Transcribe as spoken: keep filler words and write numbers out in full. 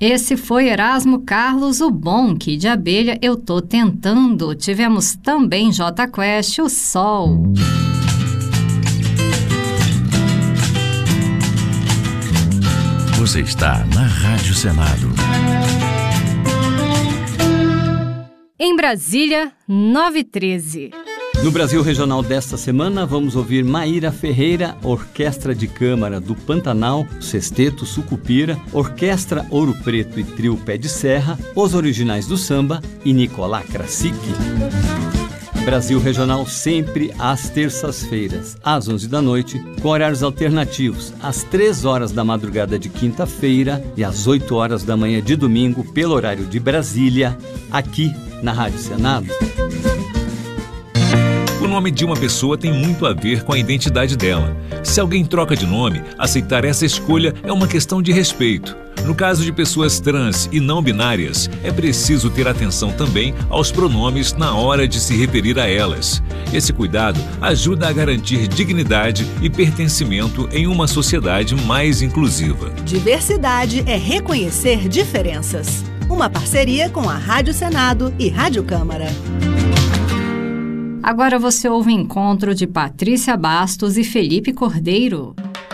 Esse foi Erasmo Carlos, o Bom Que de Abelha Eu Tô Tentando. Tivemos também Jota Quest, O Sol. Você está na Rádio Senado. Em Brasília, nove e treze. No Brasil Regional desta semana, vamos ouvir Maíra Ferreira, Orquestra de Câmara do Pantanal, Sexteto Sucupira, Orquestra Ouro Preto e Trio Pé de Serra, Os Originais do Samba e Nicolás Krasik. Brasil Regional sempre às terças-feiras, às onze da noite, com horários alternativos, às três horas da madrugada de quinta-feira e às oito horas da manhã de domingo, pelo horário de Brasília, aqui na Rádio Senado. O nome de uma pessoa tem muito a ver com a identidade dela. Se alguém troca de nome, aceitar essa escolha é uma questão de respeito. No caso de pessoas trans e não binárias, é preciso ter atenção também aos pronomes na hora de se referir a elas. Esse cuidado ajuda a garantir dignidade e pertencimento em uma sociedade mais inclusiva. Diversidade é reconhecer diferenças. Uma parceria com a Rádio Senado e Rádio Câmara. Agora você ouve o encontro de Patrícia Bastos e Felipe Cordeiro.